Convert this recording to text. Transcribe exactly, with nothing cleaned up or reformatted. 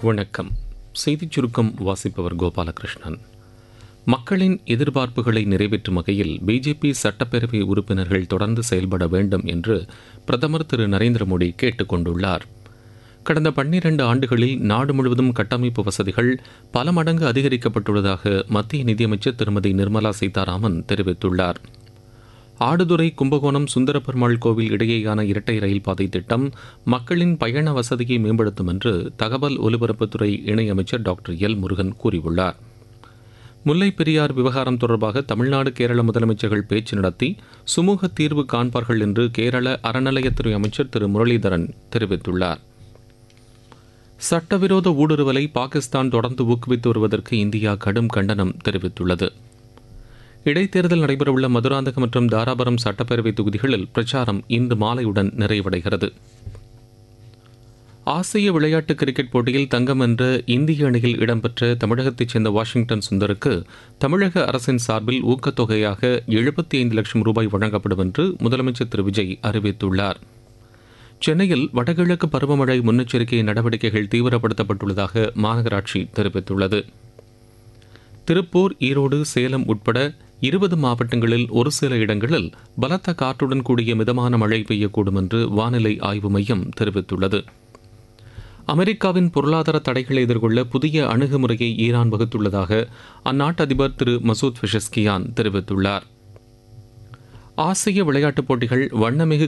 வணக்கம். செய்திச் சுருக்கம் வாசிப்பவர் கோபாலகிருஷ்ணன். மக்களின் எதிர்பார்ப்புகளை நிறைவேற்றும் வகையில் பிஜேபி சட்டப்பேரவை உறுப்பினர்கள் தொடர்ந்து செயல்பட வேண்டும் என்று பிரதமர் திரு நரேந்திர மோடி கேட்டுக் கொண்டுள்ளார். கடந்த பன்னிரண்டு ஆண்டுகளில் நாடு முழுவதும் கட்டமைப்பு வசதிகள் பல மடங்கு அதிகரிக்கப்பட்டுள்ளதாக மத்திய நிதியமைச்சர் திருமதி நிர்மலா சீதாராமன் தெரிவித்துள்ளார். ஆடுதுறை கும்பகோணம் சுந்தரபெருமாள் கோவில் இடையேயான இரட்டை ரயில் பாதை திட்டம் மக்களின் பயண வசதியை மேம்படுத்தும் என்று தகவல் ஒலிபரப்புத்துறை இணையமைச்சர் டாக்டர் எல் முருகன் கூறியுள்ளார். முல்லைப் பெரியார் விவகாரம் தொடர்பாக தமிழ்நாடு கேரள முதலமைச்சர்கள் பேச்சு நடத்தி சுமூக தீர்வு காண்பார்கள் என்று கேரள அறநிலையத்துறை அமைச்சர் திரு முரளிதரன் தெரிவித்துள்ளார். சட்டவிரோத ஊடுருவலை பாகிஸ்தான் தொடர்ந்து ஊக்குவித்து வருவதற்கு இந்தியா கடும் கண்டனம் தெரிவித்துள்ளது. இடைத்தேர்தல் நடைபெறவுள்ள மதுராந்தகம் மற்றும் தாராபுரம் சட்டப்பேரவை தொகுதிகளில் பிரச்சாரம் இன்று மாலையுடன் நிறைவடைகிறது. ஆசிய விளையாட்டு கிரிக்கெட் போட்டியில் தங்கம் வென்ற இந்திய அணியில் இடம்பெற்ற தமிழகத்தைச் சேர்ந்த வாஷிங்டன் சுந்தருக்கு தமிழக அரசின் சார்பில் ஊக்கத்தொகையாக எழுபத்தி ஐந்து லட்சம் ரூபாய் வழங்கப்படும் என்று முதலமைச்சர் திரு விஜய் அறிவித்துள்ளார். சென்னையில் வடகிழக்கு பருவமழை முன்னெச்சரிக்கை நடவடிக்கைகள் தீவிரப்படுத்தப்பட்டுள்ளதாக மாநகராட்சி தெரிவித்துள்ளது. திருப்பூர், ஈரோடு, சேலம் உட்பட இருபது மாவட்டங்களில் ஒரு சில இடங்களில் பலத்த காற்றுடன் கூடிய மிதமான மழை பெய்யக்கூடும் என்று வானிலை ஆய்வு மையம் தெரிவித்துள்ளது. அமெரிக்காவின் பொருளாதார தடைகளை எதிர்கொள்ள புதிய அணுகுமுறையை ஈரான் வகுத்துள்ளதாக அந்நாட்டு அதிபர் திரு மசூத் பெஷஸ்கியான் தெரிவித்துள்ளார். ஆசிய விளையாட்டுப் போட்டிகள் வண்ணமிகு